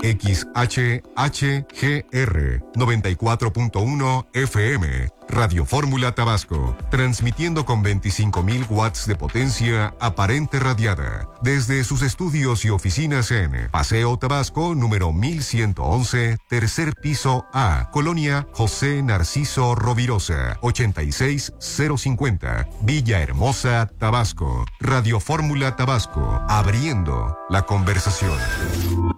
XHHGR 94.1 FM. Radio Fórmula Tabasco, transmitiendo con 25.000 watts de potencia aparente radiada desde sus estudios y oficinas en Paseo Tabasco número 1111, tercer piso A, Colonia José Narciso Rovirosa, 86050, Villahermosa, Tabasco. Radio Fórmula Tabasco, abriendo la conversación.